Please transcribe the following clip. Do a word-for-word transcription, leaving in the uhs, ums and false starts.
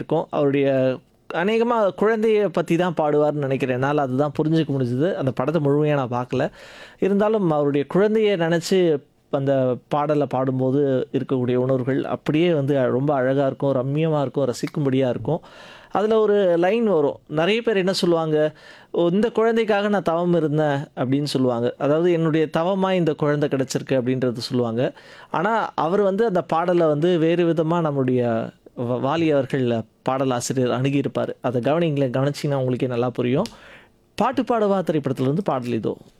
இருக்கும். அவருடைய அநேகமா குழந்தைய பத்தி தான் பாடுவார்ன்னு நெனைக்கிறேன். என்னால அதுதான் புரிஞ்சுக்க முடிஞ்சது. அந்த படத்த முழுமையா நான் பார்க்கல. இருந்தாலும் அவருடைய குழந்தைய நெனச்சு அந்த பாடல பாடும்போது இருக்கக்கூடிய உணர்வுகள் அப்படியே வந்து ரொம்ப அழகா இருக்கும், ரம்மியமா இருக்கும், ரசிக்கும்படியா இருக்கும். அதுல ஒரு லைன் வரும். நெறைய பேர் என்ன சொல்லுவாங்க, "ஓ இந்த குழந்தைக்காக நான் தவம் இருந்தேன்" அப்படின்னு சொல்லுவாங்க. அதாவது என்னுடைய தவமா இந்த குழந்தை கிடைச்சிருக்கு அப்படின்றது சொல்லுவாங்க. ஆனா, அவர் வந்து அந்த பாடல வந்து வேறு விதமா நம்முடைய வ வாலி அவர்கள் பாடலாசிரியர் அணுகியிருப்பாரு. அத கவனிங்களேன். கவனிச்சீங்கன்னா உங்களுக்கே நல்லா புரியும். "பாட்டு பாடவா" திரைப்படத்திலிருந்து பாடல் இதோ.